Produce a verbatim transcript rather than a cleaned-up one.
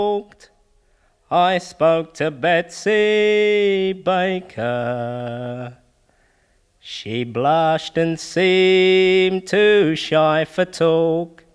I spoke to Betsy Baker. She blushed and seemed too shy for talk.